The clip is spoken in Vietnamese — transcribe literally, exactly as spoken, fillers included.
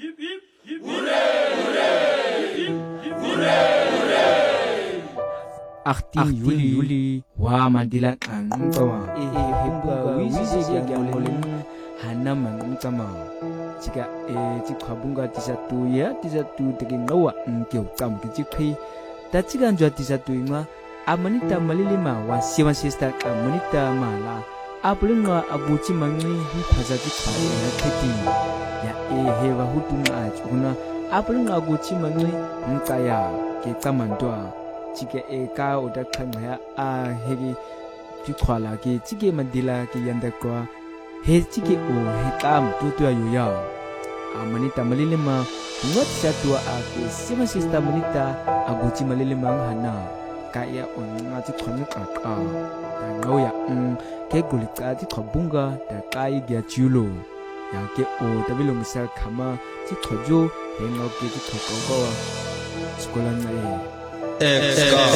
Akti Yuli Yuli wa mandila ang tawa e himba wisi ya gamolin hanam ang tama jika e jikwabunga tisatu ya tisatu tegin nawa ngyo kam kijikhi ta jigan jwa tisatu ma amanita malilima wa seven sister amanita mala apulunga abuchi mangni hi khaja jikha ya kheti ya e hewa hutunga chuna apulunga abuchi mangni ngkaya ke tamandwa Jika eka udah kaya ah hegi dikwala ki jika mandila ki yanda kwa he jika o he kam tu tu ayu ya amanita malilima ngot satu aku sima sista manita aguci malilima hana kaya on ngati khonu kaka dan ngau ya um ke gulika ji khobunga da kai gya chulo ya ke o tabilo misal kama ji khojo he ngau ke ji khokogo sekolah na e